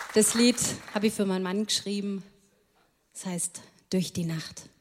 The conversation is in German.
Das Lied habe ich für meinen Mann geschrieben. Das heißt Durch die Nacht.